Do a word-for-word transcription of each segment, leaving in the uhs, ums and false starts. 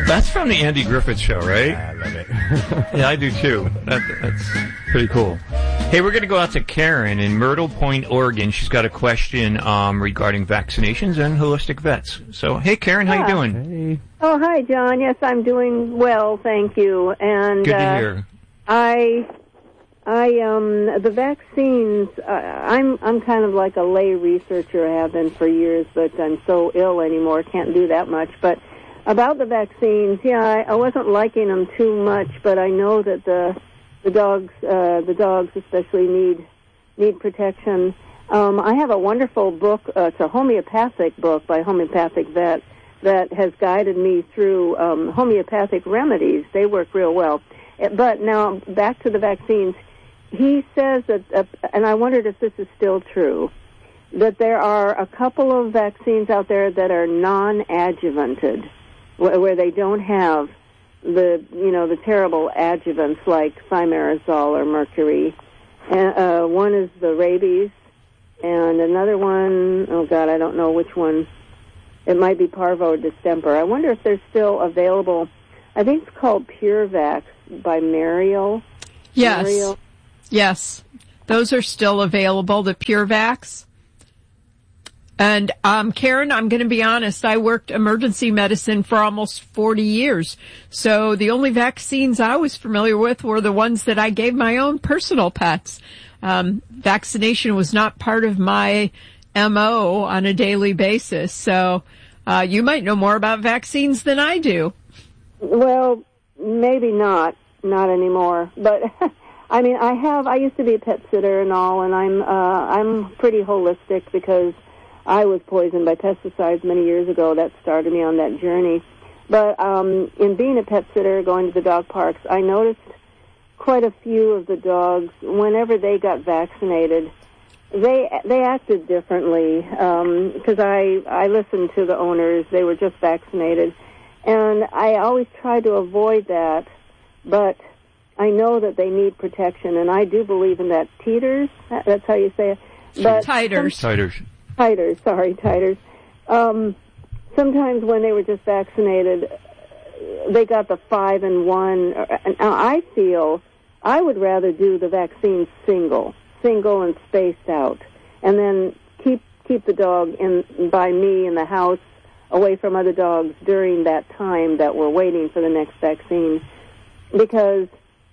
That's from the Andy Griffith Show, right? Yeah, I love it. Yeah, I do too. That, that's pretty cool. Hey, we're going to go out to Karen in Myrtle Point, Oregon. She's got a question um, regarding vaccinations and holistic vets. So, hey, Karen, how yeah. you doing? Hey. Oh, hi, John. Yes, I'm doing well, thank you. And Good to uh, hear. I, I, um, the vaccines. Uh, I'm, I'm kind of like a lay researcher. I have been for years, but I'm so ill anymore, can't do that much. But about the vaccines, yeah, I, I wasn't liking them too much, but I know that the the dogs, uh, the dogs especially need need protection. Um, I have a wonderful book. Uh, it's a homeopathic book by a homeopathic vet that has guided me through um, homeopathic remedies. They work real well. But now back to the vaccines. He says that, uh, and I wondered if this is still true, that there are a couple of vaccines out there that are non-adjuvanted, where they don't have the, you know, the terrible adjuvants like thimerosal or mercury. And, uh, one is the rabies, and another one, oh God, I don't know which one. It might be parvo or distemper. I wonder if they're still available. I think it's called PureVax by Mariel. Yes. Mariel. Yes. Those are still available, the PureVax. And, um, Karen, I'm going to be honest, I worked emergency medicine for almost forty years. So the only vaccines I was familiar with were the ones that I gave my own personal pets. Um, vaccination was not part of my M O on a daily basis. So, uh, you might know more about vaccines than I do. Well, maybe not, not anymore. But, I mean, I have, I used to be a pet sitter and all, and I'm, uh, I'm pretty holistic because I was poisoned by pesticides many years ago. That started me on that journey. But um, in being a pet sitter, going to the dog parks, I noticed quite a few of the dogs, whenever they got vaccinated, they they acted differently. Because um, I, I listened to the owners. They were just vaccinated. And I always try to avoid that. But I know that they need protection. And I do believe in that. Titers, that's how you say it. But Titers. Some, Titers. Titers, sorry, titers. Um, sometimes when they were just vaccinated, they got the five and one. Now I feel I would rather do the vaccine single, single and spaced out, and then keep keep the dog in by me in the house, away from other dogs during that time that we're waiting for the next vaccine, because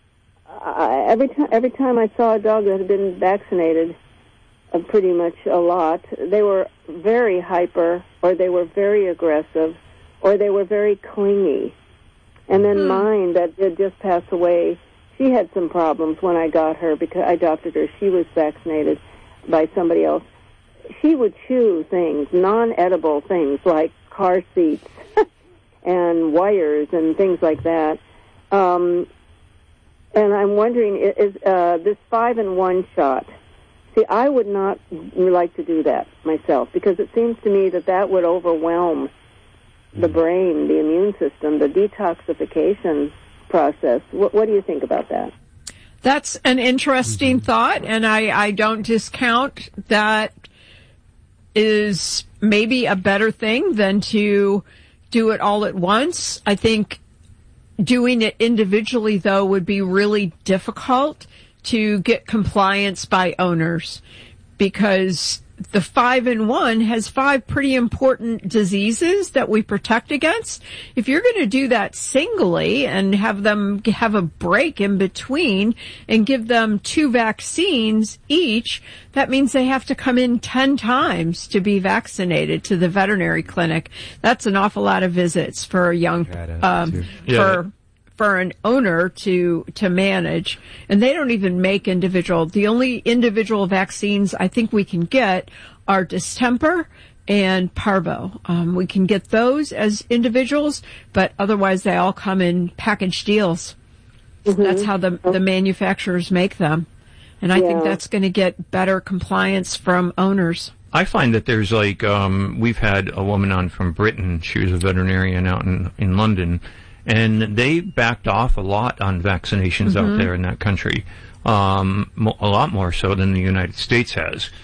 uh, every time every time I saw a dog that had been vaccinated, Uh, pretty much a lot, they were very hyper, or they were very aggressive, or they were very clingy. And then mm. mine that did just pass away, she had some problems when I got her because I adopted her. She was vaccinated by somebody else. She would chew things, non-edible things like car seats and wires and things like that. Um, and I'm wondering, is uh, this five in one shot? See, I would not like to do that myself because it seems to me that that would overwhelm the brain, the immune system, the detoxification process. What, what do you think about that? That's an interesting thought, and I, I don't discount that is maybe a better thing than to do it all at once. I think doing it individually, though, would be really difficult to get compliance by owners, because the five in one has five pretty important diseases that we protect against. If you're going to do that singly and have them have a break in between and give them two vaccines each, that means they have to come in ten times to be vaccinated to the veterinary clinic. That's an awful lot of visits for a young, um, yeah. for for an owner to to manage, and they don't even make individual. The only individual vaccines I think we can get are distemper and parvo. Um, we can get those as individuals, but otherwise they all come in package deals. Mm-hmm. That's how the the manufacturers make them, and I yeah. think that's going to get better compliance from owners. I find that there's like um, we've had a woman on from Britain. She was a veterinarian out in in London. And they backed off a lot on vaccinations mm-hmm. out there in that country, um, mo- a lot more so than the United States has.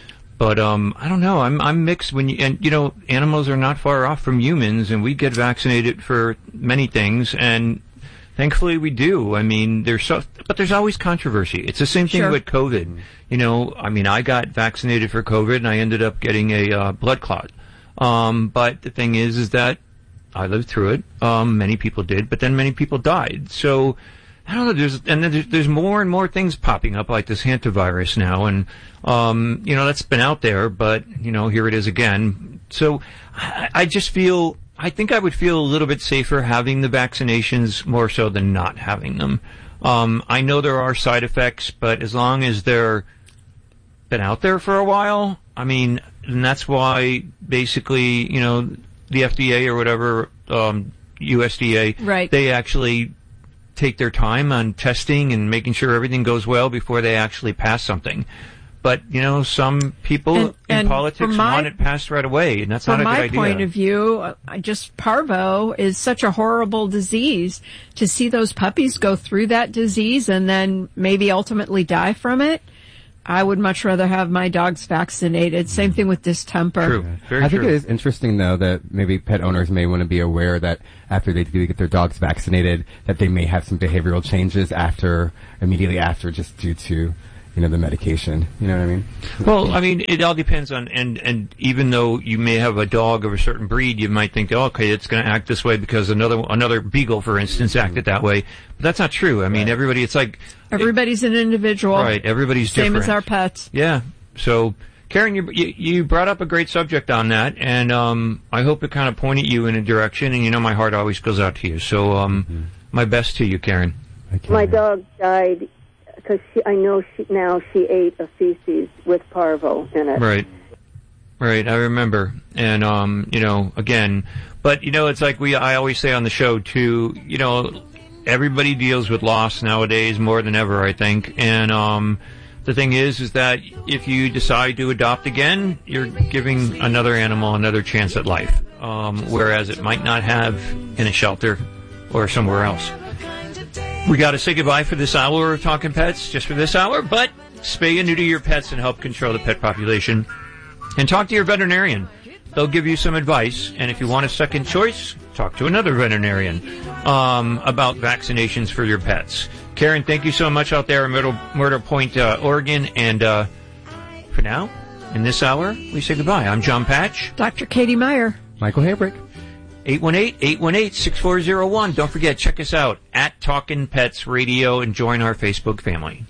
But um, I don't know. I'm I'm mixed when you and you know animals are not far off from humans, and we get vaccinated for many things, and thankfully we do. I mean, there's so, but there's always controversy. It's the same thing Sure. with COVID. You know, I mean, I got vaccinated for COVID, and I ended up getting a uh, blood clot. Um, but the thing is, is that I lived through it. Um, many people did, but then many people died. So. I don't know, there's, and then there's, there's more and more things popping up like this hantavirus now, and, um, you know, that's been out there, but, you know, here it is again. So, I, I just feel, I think I would feel a little bit safer having the vaccinations more so than not having them. Um, I know there are side effects, but as long as they're been out there for a while, I mean, and that's why basically, you know, the F D A or whatever, um, U S D A, right. they actually take their time on testing and making sure everything goes well before they actually pass something. But, you know, some people And- in and politics my- want it passed right away, and that's not From a good my idea. point of view, uh, just parvo is such a horrible disease. To see those puppies go through that disease and then maybe ultimately die from it, I would much rather have my dogs vaccinated. Same thing with distemper. True. Very I think true. it is interesting, though, that maybe pet owners may want to be aware that after they do get their dogs vaccinated, that they may have some behavioral changes after, immediately after, just due to, you know, the medication. You know what I mean? Well, I mean, it all depends on, and, and even though you may have a dog of a certain breed, you might think, oh, okay, it's going to act this way because another, another beagle, for instance, acted that way. But that's not true. I mean, everybody, it's like, Everybody's an individual. right, everybody's Same different. as our pets. Yeah. So, Karen, you, you you brought up a great subject on that, and um, I hope it kind of pointed you in a direction. And you know, my heart always goes out to you. So, um, mm-hmm. my best to you, Karen. My dog died because I know she, now she ate a feces with parvo in it. Right. Right. I remember, and um, you know, again, but you know, it's like we I always say on the show too. You know, everybody deals with loss nowadays more than ever, I think, and um. The thing is, is that if you decide to adopt again, you're giving another animal another chance at life, um, whereas it might not have in a shelter or somewhere else. We got to say goodbye for this hour of Talking Pets, just for this hour, but spay and neuter your pets and help control the pet population. And talk to your veterinarian. They'll give you some advice, and if you want a second choice, talk to another veterinarian um, about vaccinations for your pets. Karen, thank you so much out there in Myrtle, Myrtle Point, uh, Oregon. And uh, for now, in this hour, we say goodbye. I'm John Patch. Doctor Katie Meyer. Michael Habrick. eight one eight, eight one eight, six four zero one. Don't forget, check us out at Talkin' Pets Radio and join our Facebook family.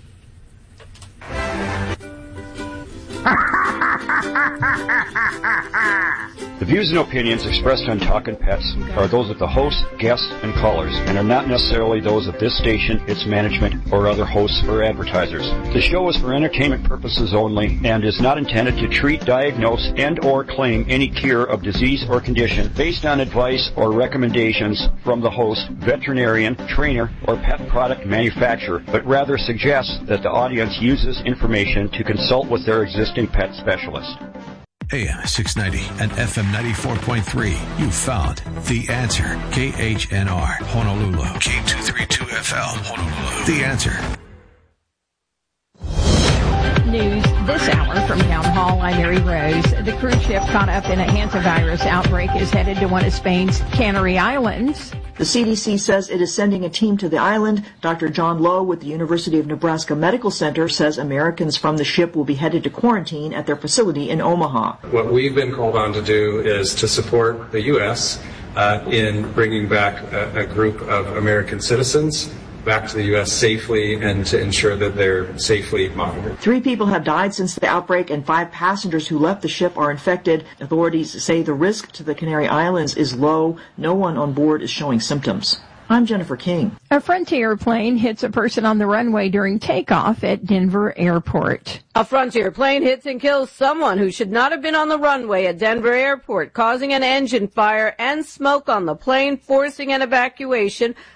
The views and opinions expressed on Talkin' Pets are those of the host, guests, and callers, and are not necessarily those of this station, its management, or other hosts or advertisers. The show is for entertainment purposes only and is not intended to treat, diagnose, and or claim any cure of disease or condition based on advice or recommendations from the host, veterinarian, trainer, or pet product manufacturer, but rather suggests that the audience uses information to consult with their existing pet specialist. A M six ninety and F M ninety-four point three. You found The Answer. K H N R, Honolulu. K two thirty-two F L, Honolulu. The Answer. News this hour from Town Hall. I'm Mary Rose. The cruise ship caught up in a hantavirus outbreak is headed to one of Spain's Canary Islands. The C D C says it is sending a team to the island. Doctor John Lowe with the University of Nebraska Medical Center says Americans from the ship will be headed to quarantine at their facility in Omaha. What we've been called on to do is to support the U S uh, in bringing back a, a group of American citizens back to the U S safely and to ensure that they're safely monitored. Three people have died since the outbreak and five passengers who left the ship are infected. Authorities say the risk to the Canary Islands is low. No one on board is showing symptoms. I'm Jennifer King. A Frontier plane hits a person on the runway during takeoff at Denver Airport. A Frontier plane hits and kills someone who should not have been on the runway at Denver Airport, causing an engine fire and smoke on the plane, forcing an evacuation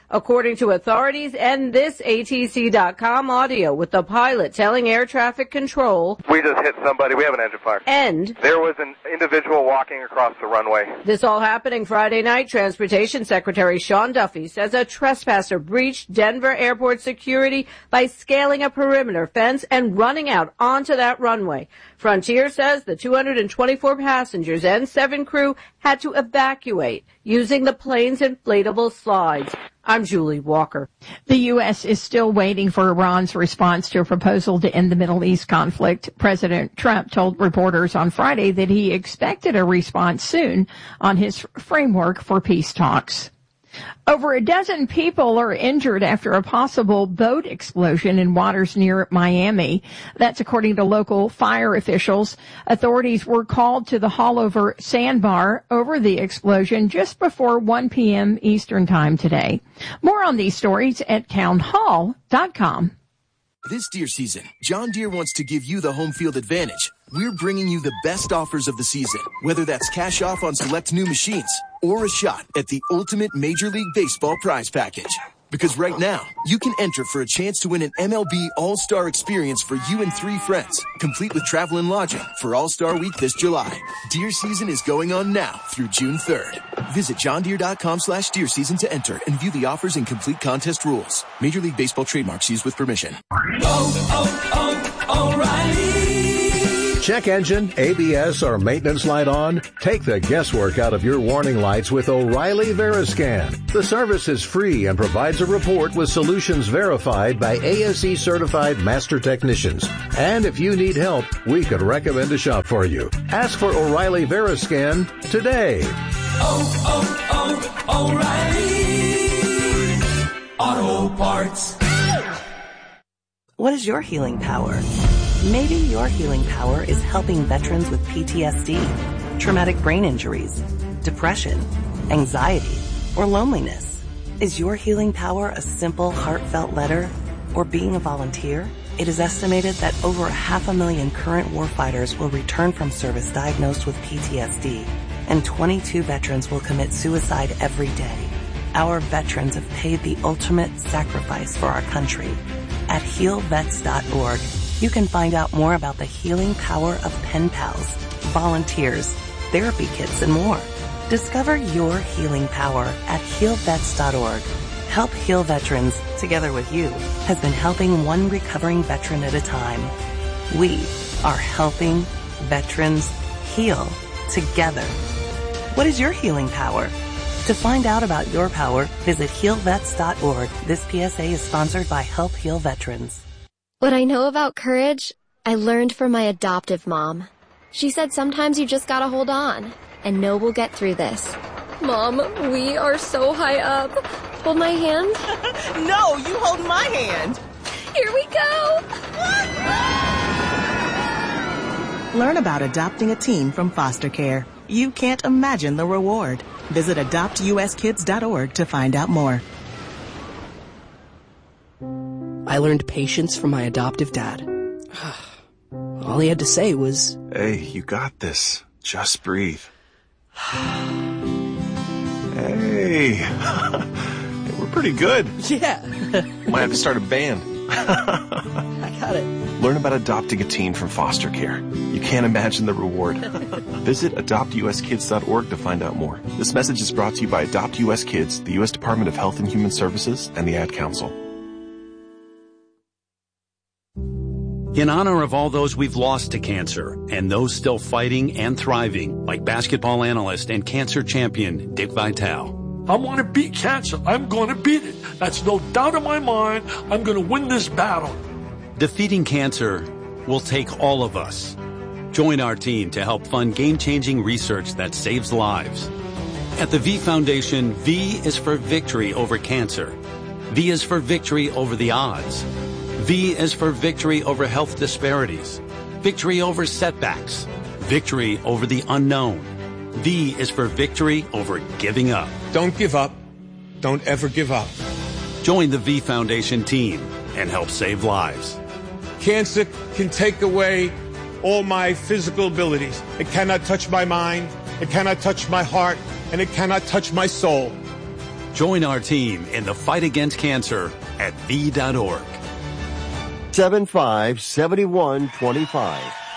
according to authorities and this A T C dot com audio, with the pilot telling air traffic control, "We just hit somebody. We have an engine fire." And there was an individual walking across the runway. This all happening Friday night. Transportation Secretary Sean Duffy says a trespasser breached Denver airport security by scaling a perimeter fence and running out onto that runway. Frontier says the two hundred twenty-four passengers and seven crew had to evacuate using the plane's inflatable slides. I'm Julie Walker. The U S is still waiting for Iran's response to a proposal to end the Middle East conflict. President Trump told reporters on Friday that he expected a response soon on his framework for peace talks. Over a dozen people are injured after a possible boat explosion in waters near Miami. That's according to local fire officials. Authorities were called to the Haulover Sandbar over the explosion just before one p.m. Eastern Time today. More on these stories at town hall dot com. This deer season, John Deere wants to give you the home field advantage. We're bringing you the best offers of the season, whether that's cash off on select new machines or a shot at the ultimate Major League Baseball prize package. Because right now, you can enter for a chance to win an M L B All-Star experience for you and three friends, complete with travel and lodging for All-Star Week this July. Deer season is going on now through June third. Visit johndeere.com slash deer season to enter and view the offers and complete contest rules. Major League Baseball trademarks used with permission. Oh, oh, oh, O'Reilly. Check engine, A B S, or maintenance light on? Take the guesswork out of your warning lights with O'Reilly Veriscan. The service is free and provides a report with solutions verified by A S E certified master technicians. And if you need help, we could recommend a shop for you. Ask for O'Reilly Veriscan today. Oh, oh, oh, O'Reilly Auto Parts. What is your healing power? Maybe your healing power is helping veterans with P T S D, traumatic brain injuries, depression, anxiety, or loneliness. Is your healing power a simple, heartfelt letter or being a volunteer? It is estimated that over a half a million current warfighters will return from service diagnosed with P T S D, and twenty-two veterans will commit suicide every day. Our veterans have paid the ultimate sacrifice for our country. At heal vets dot org, you can find out more about the healing power of pen pals, volunteers, therapy kits, and more. Discover your healing power at heal vets dot org. Help Heal Veterans, together with you, has been helping one recovering veteran at a time. We are helping veterans heal together. What is your healing power? To find out about your power, visit heal vets dot org. This P S A is sponsored by Help Heal Veterans. What I know about courage, I learned from my adoptive mom. She said sometimes you just gotta hold on and know we'll get through this. Mom, we are so high up. Hold my hand. No, you hold my hand. Here we go. Learn about adopting a teen from foster care. You can't imagine the reward. Visit adopt u s kids dot org to find out more. I learned patience from my adoptive dad. All he had to say was, "Hey, you got this. Just breathe." Hey, we're pretty good. Yeah. Might have to start a band. I got it. Learn about adopting a teen from foster care. You can't imagine the reward. Visit adopt u s kids dot org to find out more. This message is brought to you by Adopt U S Kids, the U S Department of Health and Human Services, and the Ad Council. In honor of all those we've lost to cancer and those still fighting and thriving, like basketball analyst and cancer champion Dick Vitale. I want to beat cancer. I'm going to beat it. That's no doubt in my mind. I'm going to win this battle. Defeating cancer will take all of us. Join our team to help fund game-changing research that saves lives. At the V Foundation, V is for victory over cancer. V is for victory over the odds. V is for victory over health disparities, victory over setbacks, victory over the unknown. V is for victory over giving up. Don't give up. Don't ever give up. Join the V Foundation team and help save lives. Cancer can take away all my physical abilities. It cannot touch my mind, it cannot touch my heart, and it cannot touch my soul. Join our team in the fight against cancer at V dot org. seven five seven one two five.